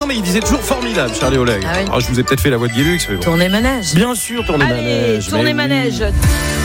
mais il disait toujours formidable, Charlie Oleg. Ah oui. Alors, je vous ai peut-être fait la voix de Guy Lux, mais bon. Tournée manège. Bien sûr, tournée manège. Allez, tournée mais oui. manège.